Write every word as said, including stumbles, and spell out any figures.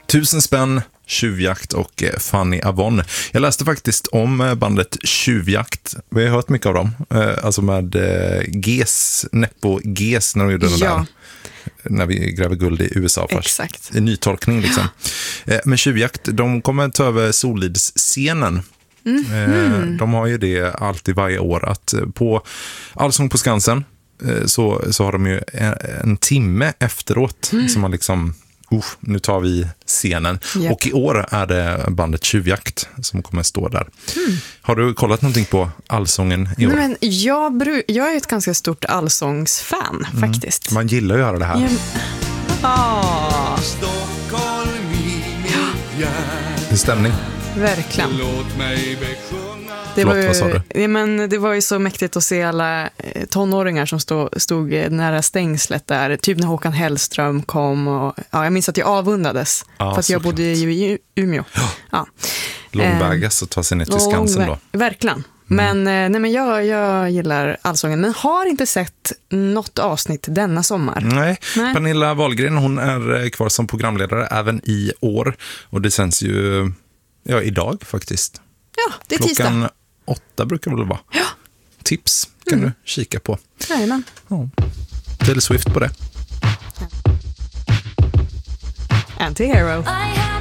Tusen spänn, Tjuvjakt och Fanny Avon. Jag läste faktiskt om bandet Tjuvjakt. Vi har hört mycket av dem. Alltså med Ges, Neppo Ges när de gjorde den ja. där. När vi gräver guld i U S A först. Exakt. En nytolkning liksom. Men Tjuvjakt, de kommer ta över Solidsscenen. Mm. De har ju det alltid varje år att på Allsång på Skansen så, så har de ju en, en timme efteråt mm. som man liksom Uh, nu tar vi scenen. Yep. Och i år är det bandet Tjuvjakt som kommer stå där. Mm. Har du kollat någonting på allsången i år? Men jag, bru- jag är ett ganska stort allsångsfan mm. faktiskt. Man gillar att göra det här. Ja. Stockholm i ja. En stämning. Verkligen. Låt mig besjunga. Det var, Förlåt, vad sa du? Ja, men det var ju så mäktigt att se alla tonåringar som stod, stod nära stängslet där. Typ när Håkan Hellström kom. Och, ja, jag minns att jag avundades. Ja, fast jag bodde ju i Umeå. Ja. Ja. Långvägas att ta sig ner till Skansen då. Verkligen. Men, mm. nej, men jag, jag gillar allsången. Men har inte sett något avsnitt denna sommar. Nej. nej. Pernilla Wahlgren, hon är kvar som programledare även i år. Och det sänds ju ja, idag faktiskt. Ja, det är tisdag. Klockan åtta brukar det väl vara. Ja. Tips kan mm. du kika på. Jajamän. Ja. Taylor Swift på det. Anti-hero.